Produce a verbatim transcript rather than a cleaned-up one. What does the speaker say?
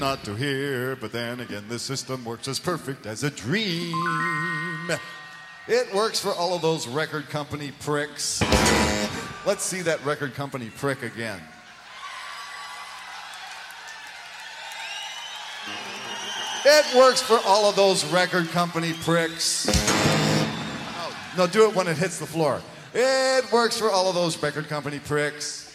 not to hear, but then again, this system works as perfect as a dream. It works for all of those record company pricks. Let's see that record company prick again. It works for all of those record company pricks. No, do it when it hits the floor. It works for all of those record company pricks.